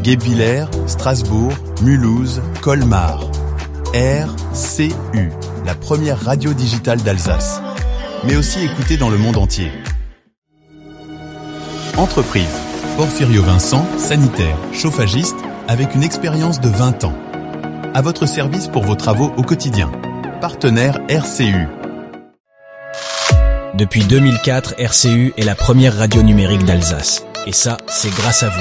Guebwiller, Strasbourg, Mulhouse, Colmar. RCU, la première radio digitale d'Alsace. Mais aussi écoutée dans le monde entier. Entreprise. Porfirio Vincent, sanitaire, chauffagiste, avec une expérience de 20 ans. À votre service pour vos travaux au quotidien. Partenaire RCU. Depuis 2004, RCU est la première radio numérique d'Alsace. Et ça, c'est grâce à vous.